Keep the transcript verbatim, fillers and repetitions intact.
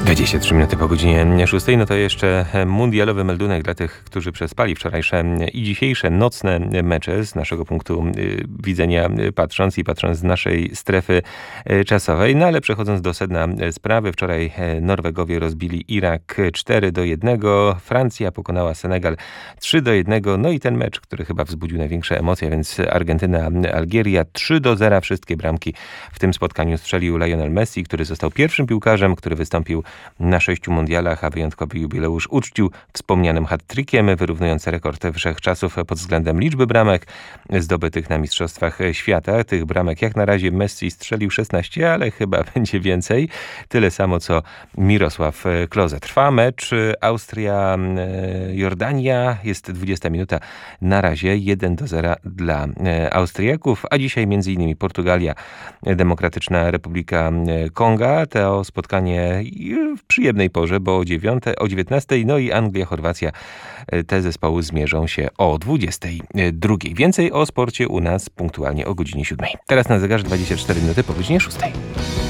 dwadzieścia trzy minuty po godzinie szóstej. No to jeszcze mundialowy meldunek dla tych, którzy przespali wczorajsze i dzisiejsze nocne mecze z naszego punktu widzenia, patrząc i patrząc z naszej strefy czasowej. No ale przechodząc do sedna sprawy, wczoraj Norwegowie rozbili Irak cztery do jednego, Francja pokonała Senegal trzy do jednego, no i ten mecz, który chyba wzbudził największe emocje, więc Argentyna-Algieria trzy do zera. Wszystkie bramki w tym spotkaniu strzelił Lionel Messi, który został pierwszym piłkarzem, który wystąpił na sześciu mundialach, a wyjątkowy jubileusz uczcił wspomnianym hat-trickiem, wyrównując rekord wszechczasów pod względem liczby bramek zdobytych na Mistrzostwach Świata. Tych bramek jak na razie Messi strzelił szesnaście, ale chyba będzie więcej. Tyle samo co Mirosław Klose. Trwa mecz Austria-Jordania. Jest dwudziesta minuta. Na razie jeden do zera dla Austriaków, a dzisiaj między innymi Portugalia, Demokratyczna Republika Konga. To spotkanie w przyjemnej porze, bo o dziewiątej, o dziewiętnastej, no i Anglia, Chorwacja. Te zespoły zmierzą się o dwudziestej drugiej. Więcej o sporcie u nas punktualnie o godzinie siódmej. Teraz na zegarze dwadzieścia cztery minuty po godzinie szóstej.